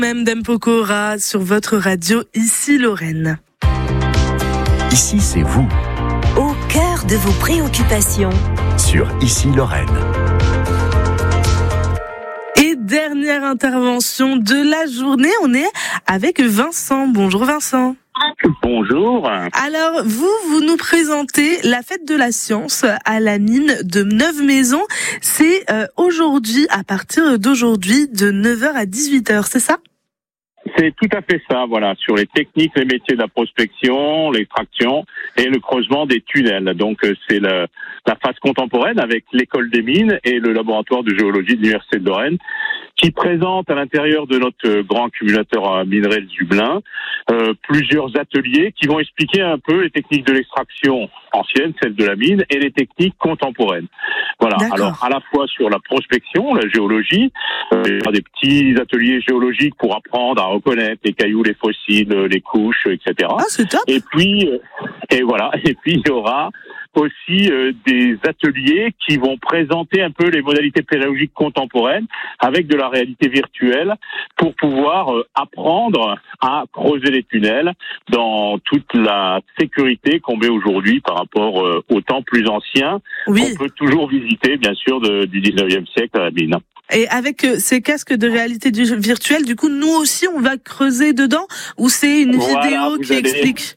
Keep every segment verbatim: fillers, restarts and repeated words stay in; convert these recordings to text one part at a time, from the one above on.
Même d'Empokora sur votre radio, ici Lorraine. Ici, c'est vous. Au cœur de vos préoccupations. Sur Ici Lorraine. Et dernière intervention de la journée, on est avec Vincent. Bonjour Vincent. Bonjour. Alors, vous, vous nous présentez la fête de la science à la mine de Neuve-Maisons. C'est euh, aujourd'hui, à partir d'aujourd'hui, de neuf heures à dix-huit heures, c'est ça ? C'est tout à fait ça, voilà, sur les techniques, les métiers de la prospection, l'extraction et le creusement des tunnels. Donc, c'est le, la phase contemporaine avec l'école des mines et le laboratoire de géologie de l'Université de Lorraine qui présente à l'intérieur de notre grand accumulateur à minerais de Dublin euh, plusieurs ateliers qui vont expliquer un peu les techniques de l'extraction ancienne, celle de la mine, et les techniques contemporaines. Voilà. D'accord. Alors, à la fois sur la prospection, la géologie, euh, il y a des petits ateliers géologiques pour apprendre à reconnaître les cailloux, les fossiles, les couches, et cetera. Ah, c'est top. Et puis, euh, et voilà. Et puis, il y aura aussi euh, des ateliers qui vont présenter un peu les modalités pédagogiques contemporaines avec de la réalité virtuelle pour pouvoir euh, apprendre à creuser les tunnels dans toute la sécurité qu'on met aujourd'hui par rapport euh, aux temps plus anciens Oui. qu'on peut toujours visiter, bien sûr, de, du dix-neuvième siècle à la mine. Et avec euh, ces casques de réalité du- virtuelle, du coup, nous aussi, on va creuser dedans, ou c'est une Voilà, vidéo vous qui allez- explique?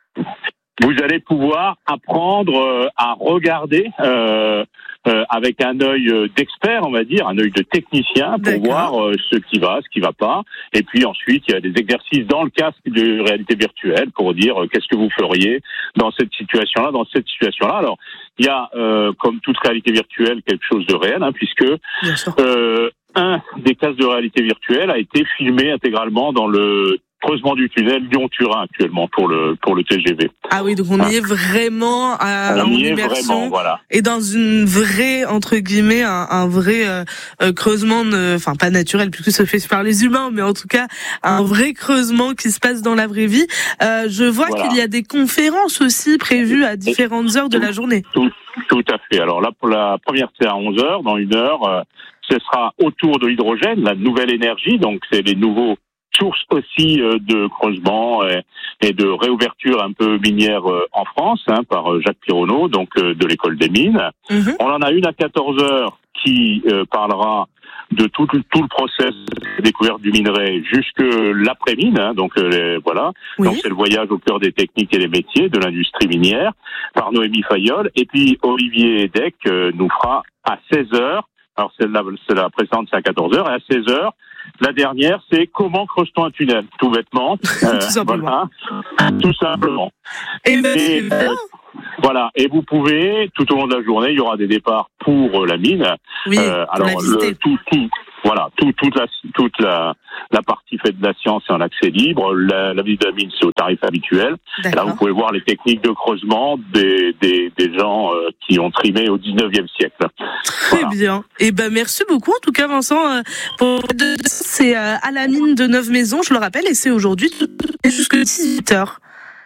Vous allez pouvoir apprendre euh, à regarder euh, euh, avec un œil euh, d'expert, on va dire, un œil de technicien pour D'accord. voir euh, ce qui va, ce qui va pas. Et puis ensuite, il y a des exercices dans le casque de réalité virtuelle pour dire euh, qu'est-ce que vous feriez dans cette situation-là, dans cette situation-là. Alors, il y a, euh, comme toute réalité virtuelle, quelque chose de réel, hein, puisque Bien sûr. euh, un des casques de réalité virtuelle a été filmé intégralement dans le creusement du tunnel Lyon-Turin actuellement pour le pour le T G V. Ah oui, donc on y est vraiment à, On en y est immersion vraiment, voilà. et dans une vraie, entre guillemets, un, un vrai euh, euh, creusement, de- enfin pas naturel puisque ça fait par les humains, mais en tout cas un vrai creusement qui se passe dans la vraie vie. Euh, je vois Voilà. qu'il y a des conférences aussi prévues à différentes heures de la journée. Tout, tout à fait. Alors là, pour la première, c'est à onze heures. Dans une heure, euh, ce sera autour de l'hydrogène, la nouvelle énergie. Donc, c'est les nouveaux sources aussi euh, de creusement et, et de réouverture un peu minière euh, en France, hein, par euh, Jacques Pironneau, donc euh, de l'école des mines. Mhm. On en a une à quatorze heures qui euh, parlera de tout, tout, tout le process de découverte du minerai jusque l'après-mine, hein, donc euh, les- voilà. Oui. Donc c'est le voyage au cœur des techniques et des métiers de l'industrie minière par Noémie Fayolle. Et puis Olivier Deck euh, nous fera à seize heures. Alors celle-là, c'est la précédente, c'est à quatorze heures. Et à seize heures, la dernière, c'est comment creuse-t-on un tunnel, tout bêtement. Euh, Tout simplement. Voilà. Tout simplement. Et ben, Et, c'est euh, bien. Voilà. Et vous pouvez, tout au long de la journée, il y aura des départs pour euh, la mine. Oui, Euh, pour alors la visiter. le, tout, tout, voilà, tout, toute la, toute la, la partie faite de la science est en accès libre. La, la visite de la mine, c'est au tarif habituel. Et là, D'accord. vous pouvez voir les techniques de creusement des, des, des gens euh, qui ont trimé au dix-neuvième siècle. Très Voilà. bien. Et ben merci beaucoup en tout cas Vincent. euh, Pour de- c'est euh, à la mine de Neuve-Maisons, je le rappelle, et c'est aujourd'hui jusqu'à dix-huit heures.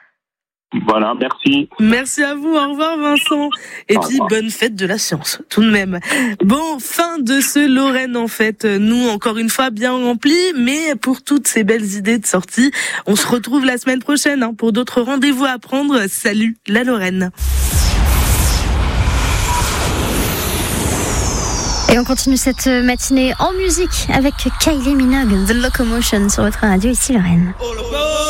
Voilà, merci. Merci à vous, au revoir Vincent. Et Au puis revoir. bonne fête de la science, tout de même. Bon, fin de ce Lorraine en fait. Nous, encore une fois, bien remplis, mais pour toutes ces belles idées de sortie, on se retrouve la semaine prochaine hein, pour d'autres rendez-vous à prendre. Salut la Lorraine. Et on continue cette matinée en musique avec Kylie Minogue, The Locomotion sur votre radio ici Lorraine.